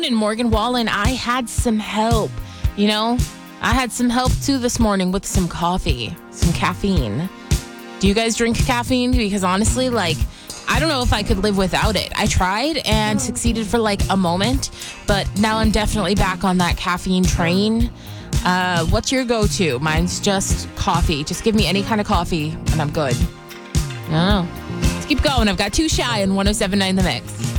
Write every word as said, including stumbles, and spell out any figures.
morning, Morgan Wallen. I had some help, you know? I had some help, too, this morning with some coffee, some caffeine. Do you guys drink caffeine? Because honestly, like, I don't know if I could live without it. I tried and succeeded for like a moment, but now I'm definitely back on that caffeine train. Uh, what's your go-to? Mine's just coffee. Just give me any kind of coffee and I'm good. I don't know. Let's keep going. I've got Too Shy on one oh seven point nine The Mix.